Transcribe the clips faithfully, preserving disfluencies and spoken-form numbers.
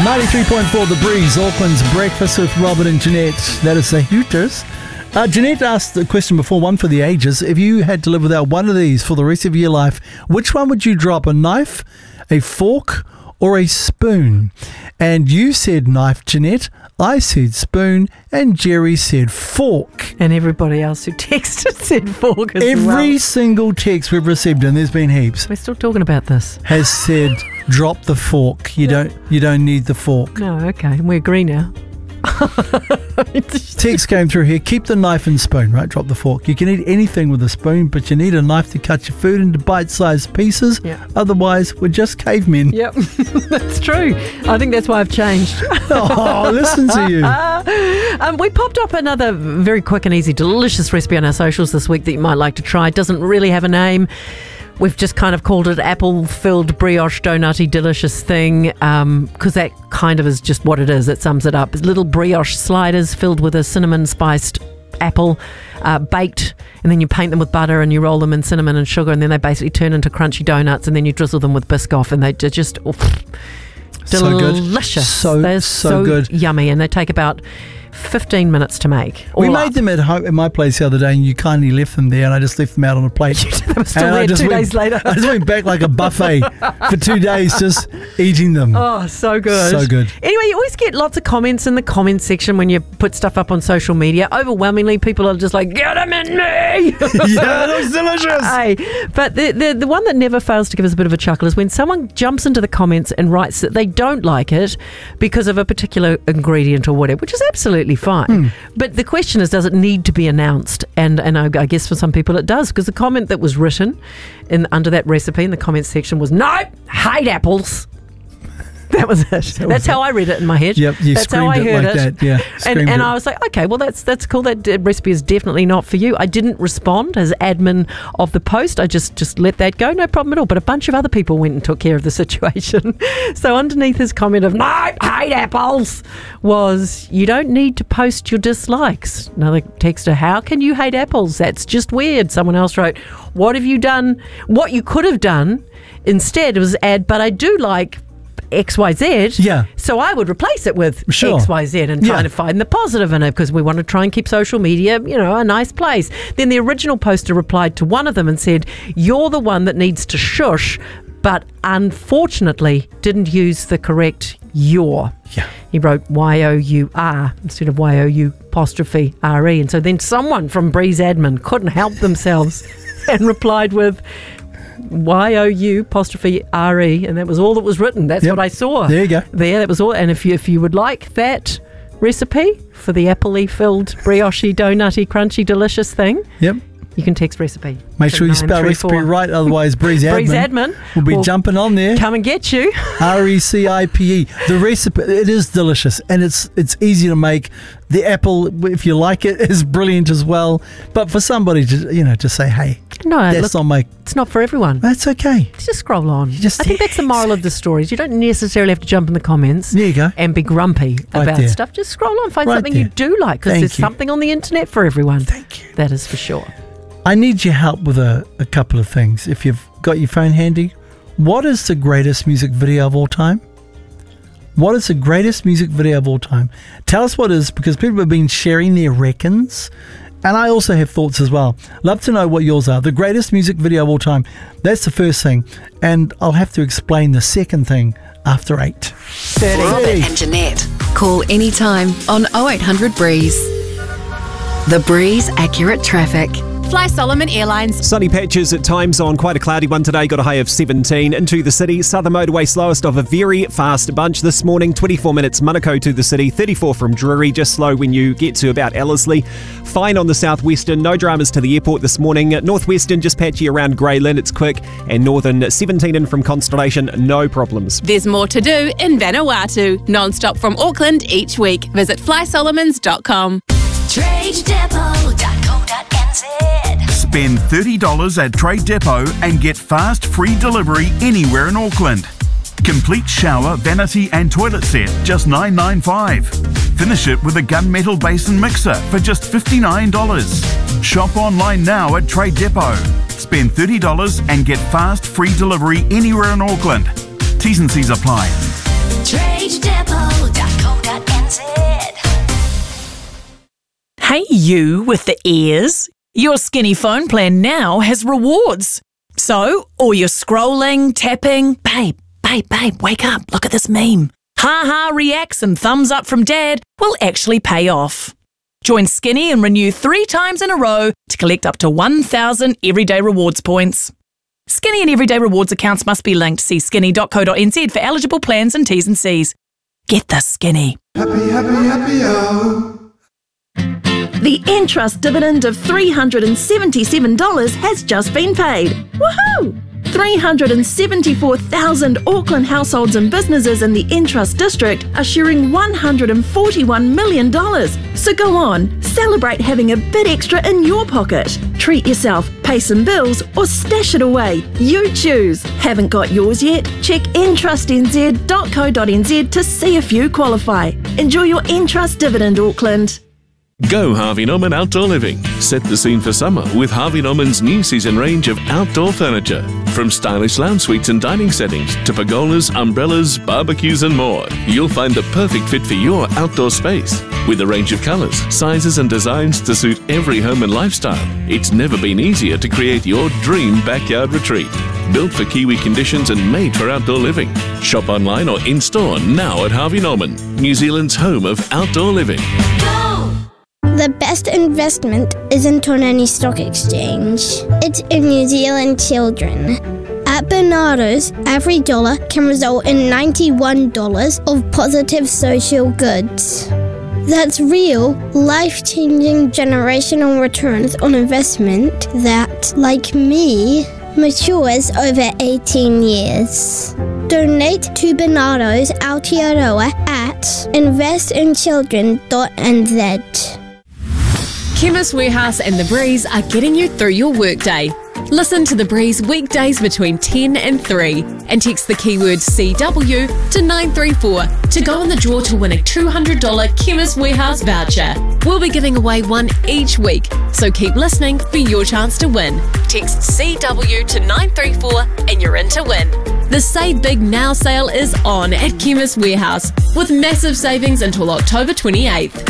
ninety-three point four The Breeze, Auckland's Breakfast with Robert and Jeanette. That is the Hooters. Uh, Jeanette asked the question before, one for the ages. If you had to live without one of these for the rest of your life, which one would you drop? A knife, a fork, or a spoon? And you said knife, Jeanette. I said spoon, and Jerry said fork. And everybody else who texted said fork as Every well. Every single text we've received, and there's been heaps, We're still talking about this. has said drop the fork. You don't you don't need the fork. No, okay. We agree now. Text came through here. Keep the knife and spoon, right? Drop the fork. You can eat anything with a spoon, but you need a knife to cut your food into bite-sized pieces. Yeah. Otherwise, we're just cavemen. Yep, that's true. I think that's why I've changed. Oh, listen to you. um, we popped up another very quick and easy, delicious recipe on our socials this week that you might like to try. It doesn't really have a name. We've just kind of called it apple-filled brioche donutty delicious thing because um, that kind of is just what it is. It sums it up. It's little brioche sliders filled with a cinnamon-spiced apple, uh, baked, and then you paint them with butter and you roll them in cinnamon and sugar, and then they basically turn into crunchy donuts, and then you drizzle them with Biscoff, and they're just oh, so good. delicious. So, They're so, so good. yummy, and they take about fifteen minutes to make. We all made up. them at home at my place the other day, and you kindly left them there, and I just left them out on a plate. They were still And I there just two went- days later. I just went back like a buffet for two days, just eating them. Oh, so good. So good. Anyway, you always get lots of comments in the comments section when you put stuff up on social media. Overwhelmingly, people are just like, get them in me! Yeah, it looks delicious. Hey, but the, the the one that never fails to give us a bit of a chuckle is when someone jumps into the comments and writes that they don't like it because of a particular ingredient or whatever, which is absolutely fine. Mm. But the question is, does it need to be announced? And and I, I guess for some people it does, because the comment that was written in under that recipe in the comments section was, no, hate apples. That was it. That was that's it. how I read it in my head. Yep, you that's screamed how I it heard like it. that. Yeah, And, screamed and it. I was like, okay, well, that's that's cool. That uh, recipe is definitely not for you. I didn't respond as admin of the post. I just, just let that go. No problem at all. But a bunch of other people went and took care of the situation. So underneath his comment of, no, I hate apples, was, you don't need to post your dislikes. Another texter, how can you hate apples? That's just weird. Someone else wrote, what have you done? What you could have done instead was add, but I do like X Y Z. Yeah. So I would replace it with Sure. X Y Z and trying Yeah. to find the positive in it, because we want to try and keep social media, you know, a nice place. Then the original poster replied to one of them and said, you're the one that needs to shush, but unfortunately didn't use the correct your. Yeah. He wrote Y O U R instead of Y O U apostrophe R E. And so then someone from Breeze Admin couldn't help themselves and replied with Y O U apostrophe R E, and that was all that was written. That's Yep. what I saw. There you go. There, that was all. And if you if you would like that recipe for the apple-y filled brioche donutty crunchy delicious thing, Yep. you can text recipe. Make to sure you spell nine three recipe four. right, otherwise Breeze Admin, Breeze Admin will be will jumping on there. come and get you. R E C I P E. The recipe, it is delicious, and it's it's easy to make. The apple, if you like it, is brilliant as well. But for somebody to, you know, to say, hey, No, that's look, not my, it's not for everyone. that's okay. Just scroll on. just- I think that's the moral of the story. Is you don't necessarily have to jump in the comments There you go. and be grumpy Right about there. stuff. Just scroll on, find Right something you there. do like, because Thank there's you. something on the internet for everyone. Thank you. That is for sure. I need your help with a, a couple of things. If you've got your phone handy, what is the greatest music video of all time? What is the greatest music video of all time? Tell us what it is, because people have been sharing their reckons, and I also have thoughts as well. Love to know what yours are. The greatest music video of all time. That's the first thing, and I'll have to explain the second thing after eight. Robert and Jeanette. Call anytime on oh eight hundred Breeze. The Breeze Accurate Traffic. Fly Solomon Airlines. Sunny patches at times on quite a cloudy one today. Got a high of seventeen into the city. Southern motorway slowest of a very fast bunch this morning. twenty-four minutes Manukau to the city. thirty-four from Drury. Just slow when you get to about Ellerslie. Fine on the southwestern. No dramas to the airport this morning. Northwestern just patchy around Greyland. It's quick. And northern seventeen in from Constellation. No problems. There's more to do in Vanuatu. Non-stop from Auckland each week. Visit fly solomons dot com. trade depot dot co dot n z. Spend thirty dollars at Trade Depot and get fast free delivery anywhere in Auckland. Complete shower, vanity and toilet set, just nine ninety-five. Finish it with a gunmetal basin mixer for just fifty-nine dollars. Shop online now at Trade Depot. Spend thirty dollars and get fast free delivery anywhere in Auckland. T's and C's apply. trade trade depot dot co dot n z. Hey, you with the ears. Your Skinny phone plan now has rewards. So, all your scrolling, tapping, babe, babe, babe, wake up, look at this meme. Ha-ha reacts and thumbs up from dad will actually pay off. Join Skinny and renew three times in a row to collect up to one thousand Everyday Rewards points. Skinny and Everyday Rewards accounts must be linked. See skinny dot co dot n z for eligible plans and T's and C's. Get the Skinny. Happy, happy, happy, oh. The Entrust dividend of three hundred seventy-seven dollars has just been paid. Woohoo! three hundred seventy-four thousand Auckland households and businesses in the Entrust district are sharing one hundred forty-one million dollars. So go on, celebrate having a bit extra in your pocket. Treat yourself, pay some bills, or stash it away. You choose. Haven't got yours yet? Check entrust n z dot co dot n z to see if you qualify. Enjoy your Entrust dividend, Auckland. Go Harvey Norman Outdoor Living. Set the scene for summer with Harvey Norman's new season range of outdoor furniture. From stylish lounge suites and dining settings to pergolas, umbrellas, barbecues and more. You'll find the perfect fit for your outdoor space. With a range of colours, sizes and designs to suit every home and lifestyle, it's never been easier to create your dream backyard retreat. Built for Kiwi conditions and made for outdoor living. Shop online or in-store now at Harvey Norman, New Zealand's home of outdoor living. The best investment is in Taunani Stock Exchange. It's in New Zealand children. At Bernardo's, every dollar can result in ninety-one dollars of positive social goods. That's real, life-changing generational returns on investment that, like me, matures over eighteen years. Donate to Bernardo's Aotearoa at invest in children dot n z. Chemist Warehouse and The Breeze are getting you through your workday. Listen to The Breeze weekdays between ten and three and text the keyword C W to nine three four to go in the draw to win a two hundred dollars Chemist Warehouse voucher. We'll be giving away one each week, so keep listening for your chance to win. Text C W to nine three four and you're in to win. The Save Big Now sale is on at Chemist Warehouse with massive savings until October twenty-eighth.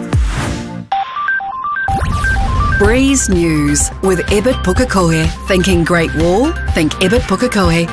Breeze News with Ebert Pukekohe. Thinking Great Wall? Think Ebert Pukekohe.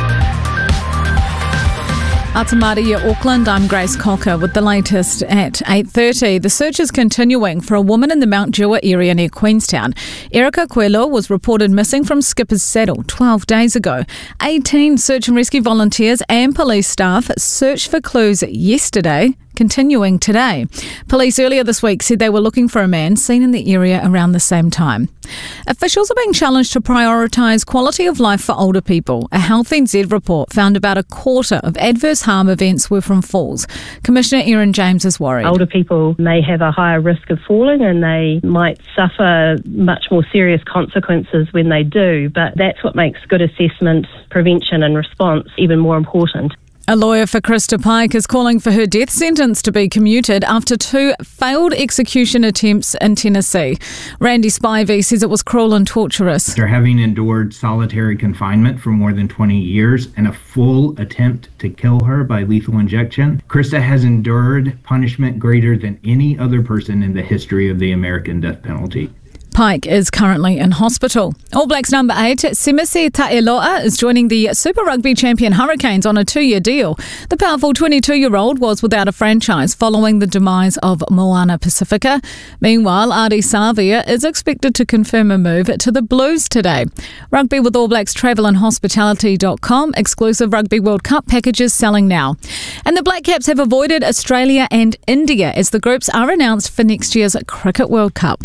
Atamaria, Auckland, I'm Grace Cocker with the latest at eight thirty. The search is continuing for a woman in the Mount Dewar area near Queenstown. Erica Coelho was reported missing from Skipper's Saddle twelve days ago. eighteen search and rescue volunteers and police staff searched for clues yesterday, continuing today. Police earlier this week said they were looking for a man seen in the area around the same time. Officials are being challenged to prioritise quality of life for older people. A Health N Z report found about a quarter of adverse harm events were from falls. Commissioner Erin James is worried. Older people may have a higher risk of falling and they might suffer much more serious consequences when they do, but that's what makes good assessment, prevention and response even more important. A lawyer for Krista Pike is calling for her death sentence to be commuted after two failed execution attempts in Tennessee. Randy Spivey says it was cruel and torturous. After having endured solitary confinement for more than twenty years and a full attempt to kill her by lethal injection, Krista has endured punishment greater than any other person in the history of the American death penalty. Pike is currently in hospital. All Blacks number eight, Semisi Taeloa, is joining the Super Rugby champion Hurricanes on a two-year deal. The powerful twenty-two-year-old was without a franchise following the demise of Moana Pacifica. Meanwhile, Ardie Savia is expected to confirm a move to the Blues today. Rugby with All Blacks Travel and Hospitality dot com, exclusive Rugby World Cup packages selling now. And the Black Caps have avoided Australia and India as the groups are announced for next year's Cricket World Cup.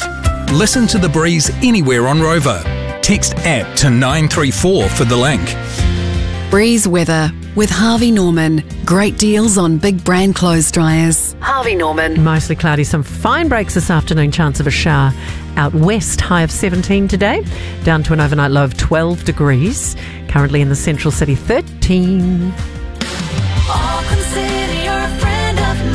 Listen to The Breeze anywhere on Rover. Text app to nine three four for the link. Breeze weather with Harvey Norman. Great deals on big brand clothes dryers. Harvey Norman. Mostly cloudy, some fine breaks this afternoon, chance of a shower out west, high of seventeen today, down to an overnight low of twelve degrees. Currently in the central city, thirteen. Auckland City, you're a friend of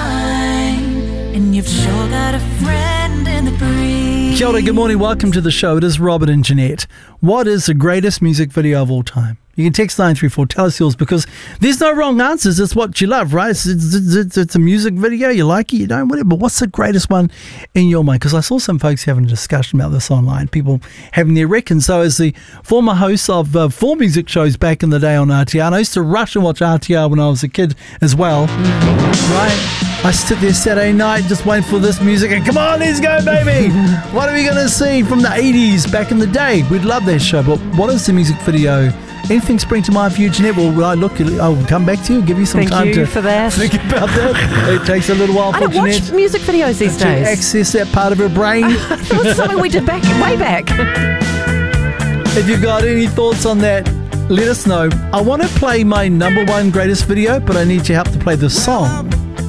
mine, and you've sure got a friend in the breeze. Kia ora, good morning, welcome to the show. It is Robert and Jeanette. What is the greatest music video of all time? You can text nine three four, tell us yours, because there's no wrong answers. It's what you love, right? It's, it's, it's, it's a music video. You like it, you don't, whatever. But what's the greatest one in your mind? Because I saw some folks having a discussion about this online, people having their reckons. So as the former host of uh, four music shows back in the day on R T R, and I used to rush and watch R T R when I was a kid as well, right? I sit there Saturday night just waiting for this music and come on, let's go, baby. What are we going to see from the eighties back in the day? We'd love that show, but what is the music video? Anything spring to mind for you, Jeanette? Well, I look, I'll come back to you, give you some Thank time you to for that. think about that. It takes a little while I for don't Jeanette watch music videos these to days. access that part of her brain. It was something we did back way back. If you've got any thoughts on that, let us know. I want to play my number one greatest video, but I need your help to play the song.